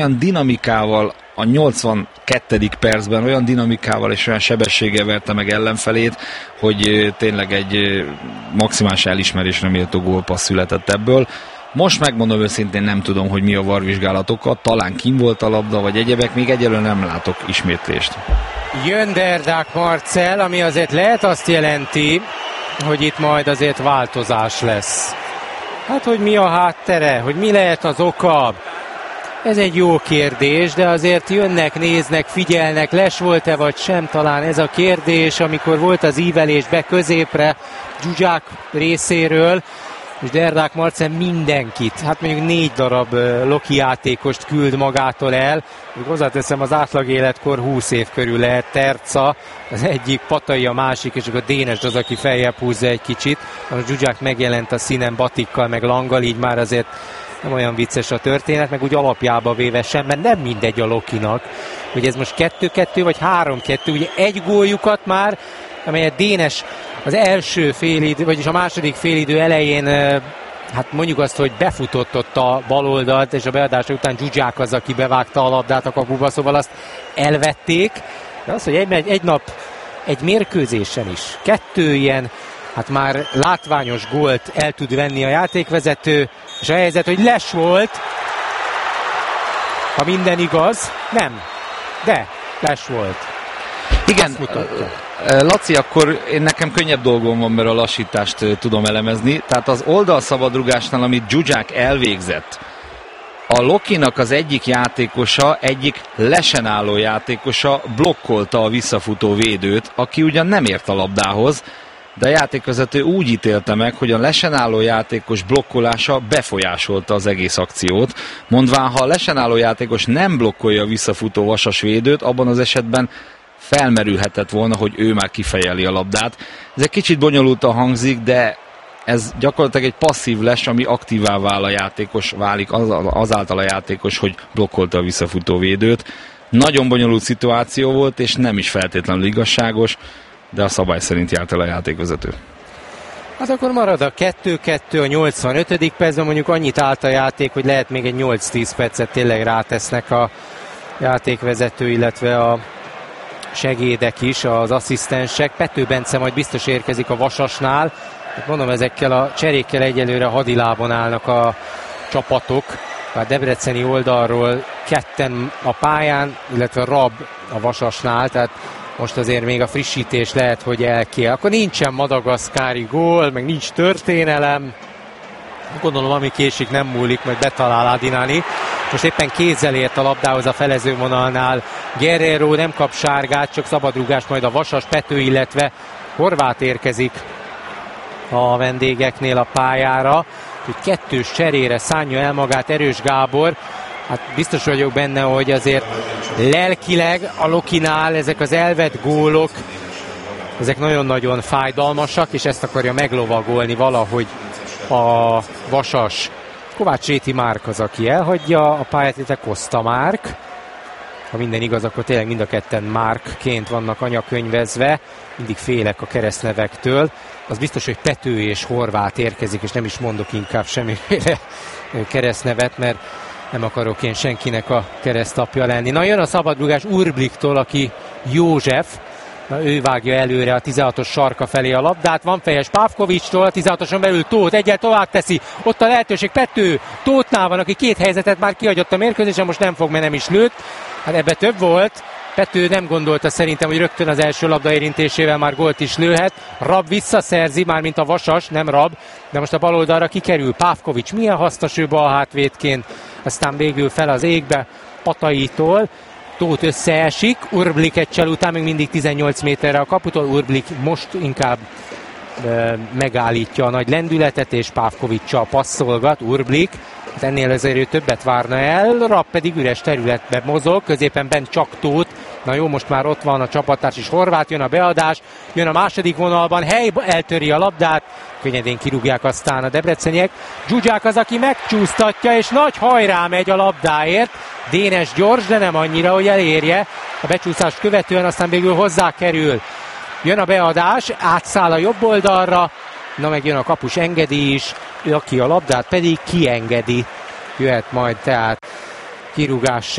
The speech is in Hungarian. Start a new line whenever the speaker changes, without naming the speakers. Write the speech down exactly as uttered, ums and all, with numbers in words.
olyan dinamikával a nyolcvankettedik percben, olyan dinamikával és olyan sebességgel verte meg ellenfelét, hogy tényleg egy maximális elismerésre méltó gólpassz született ebből. Most megmondom őszintén, nem tudom, hogy mi a varvizsgálatokat, talán kim volt a labda, vagy egyebek, még egyelőre nem látok ismétlést.
Jön Derdák Marcell, ami azért lehet azt jelenti, hogy itt majd azért változás lesz. Hát, hogy mi a háttere, hogy mi lehet az oka? Ez egy jó kérdés, de azért jönnek, néznek, figyelnek, les volt-e vagy sem, talán ez a kérdés, amikor volt az ívelés be középre Zsuzsák részéről, és Derdák Marcell mindenkit, hát mondjuk négy darab uh, Loki játékost küld magától el, még hozzáteszem, az átlag életkor húsz év körül lehet. Terca az egyik, Patai a másik, és akkor Dénes az, aki feljebb húzza egy kicsit. Most Zsuzsák megjelent a színen Batikkal, meg Langgal, így már azért nem olyan vicces a történet, meg úgy alapjába véve sem, mert nem mindegy a Lokinak, hogy ez most kettő-kettő vagy három-kettő, ugye egy góljukat már, amelyet Dénes az első félidő, vagyis a második félidő elején, hát mondjuk azt, hogy befutott ott a baloldalt, és a beadása után Zsuzsák az, aki bevágta a labdát a kapuba, szóval azt elvették, de az, hogy egy, egy nap egy mérkőzésen is kettő ilyen, hát már látványos gólt el tud venni a játékvezető, és a helyzet, hogy les volt, ha minden igaz, nem, de les volt.
Igen, Laci, akkor én nekem könnyebb dolgom van, mert a lassítást tudom elemezni. Tehát az oldalszabadrugásnál, amit Zsuzsák elvégzett, a Lokinak az egyik játékosa, egyik lesen álló játékosa blokkolta a visszafutó védőt, aki ugyan nem ért a labdához, de a játékvezető úgy ítélte meg, hogy a lesen álló játékos blokkolása befolyásolta az egész akciót. Mondván, ha a lesen álló játékos nem blokkolja a visszafutó vasas védőt, abban az esetben felmerülhetett volna, hogy ő már kifejeli a labdát. Ez egy kicsit bonyolultan hangzik, de ez gyakorlatilag egy passzív les, ami aktívá vál a játékos, válik az, azáltal a játékos, hogy blokkolta a visszafutó védőt. Nagyon bonyolult szituáció volt, és nem is feltétlenül igazságos, de a szabály szerint járt el a játékvezető.
Hát akkor marad a kettő-kettő a nyolcvanötödik percben, mondjuk annyit állt a játék, hogy lehet még egy nyolc-tíz percet tényleg rátesznek a játékvezető, illetve a segédek is, az asszisztensek. Pető Bence majd biztos érkezik a Vasasnál. Hát mondom, ezekkel a cserékkel egyelőre hadilábon állnak a csapatok. A debreceni oldalról ketten a pályán, illetve Rab a Vasasnál, tehát most azért még a frissítés lehet, hogy elkél. Akkor nincsen madagaszkári gól, meg nincs történelem. Gondolom, ami késik, nem múlik, majd betalál Adinani. Most éppen kézzel ért a labdához a felezővonalnál. Guerrero nem kap sárgát, csak szabadrugás majd a Vasas, Pető, illetve Horváth érkezik a vendégeknél a pályára. Hogy kettős cserére szánja el magát Erős Gábor. Hát biztos vagyok benne, hogy azért lelkileg a Lokinál ezek az elvett gólok, ezek nagyon-nagyon fájdalmasak, és ezt akarja meglovagolni valahogy a Vasas. Kovács Réti Márk az, aki elhagyja a pályát, illetve Koszta Márk. Ha minden igaz, akkor tényleg mind a ketten Márkként vannak anyakönyvezve. Mindig félek a keresztnevektől. Az biztos, hogy Pető és Horváth érkezik, és nem is mondok inkább semmiféle keresztnevet, mert nem akarok én senkinek a keresztapja lenni. Na, jön a szabadrugás Urbliktól, aki József. Na, ő vágja előre a tizenhatos sarka felé a labdát. Van fejes Pávkovicstól, a tizenhatoson belül Tóth egyel tovább teszi. Ott a lehetőség Pető. Tóthnál van, aki két helyzetet már kihagyott a mérkőzésen, most nem fog, mert nem is lőtt. Hát ebbe több volt. Pető nem gondolta szerintem, hogy rögtön az első labda érintésével már gólt is lőhet. Rab visszaszerzi, már mint a Vasas, nem Rab, de most a bal oldalra kikerül. Pávkovics milyen hasznos ő balhátvédként, aztán végül fel az égbe Pataitól. Tóth összeesik, Urblik egy csel után még mindig tizennyolc méterre a kaputól. Urblik most inkább e, megállítja a nagy lendületet, és Pávkovics-sal passzolgat. Urblik, hát ennél azért ő többet várna el, Rab pedig üres területbe mozog, középen bent csak Tóth. Na jó, most már ott van a csapattárs is, Horváth, jön a beadás, jön a második vonalban, hely eltöri a labdát, könnyedén kirúgják aztán a debreceniek. Zsuzsák az, aki megcsúsztatja, és nagy hajrá megy a labdáért. Dénes gyors, de nem annyira, hogy elérje. A becsúszást követően aztán végül hozzá kerül. Jön a beadás, átszáll a jobb oldalra, na meg jön a kapus, engedi is, ő, aki a labdát pedig kiengedi. Jöhet majd tehát kirúgással.